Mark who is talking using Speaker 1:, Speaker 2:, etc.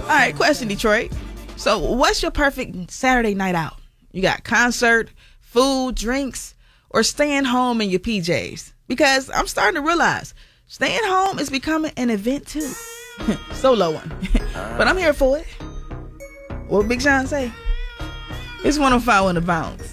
Speaker 1: All right, question, Detroit. So what's your perfect Saturday night out? You got concert, food, drinks, or staying home in your PJs? Because I'm starting to realize staying home is becoming an event too. Solo one. But I'm here for it. What Big Sean say? It's 105 on the bounce.